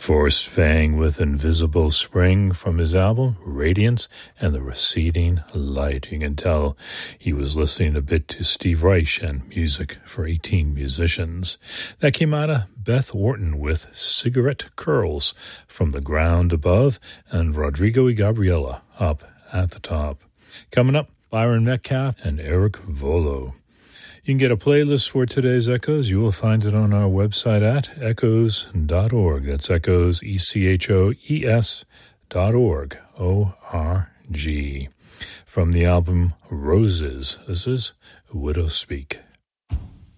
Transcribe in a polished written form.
Forrest Fang with Invisible Spring from his album Radiance and the Receding Light. You can tell he was listening a bit to Steve Reich and Music for 18 Musicians. That came out of Beth Orton with Cigarette Curls from the Ground Above and Rodrigo y Gabriela up at the top. Coming up, Byron Metcalf and Eric Volo. You can get a playlist for today's Echoes. You will find it on our website at echoes.org. That's Echoes, ECHOES.org, O-R-G. From the album Roses, this is Widow Speak.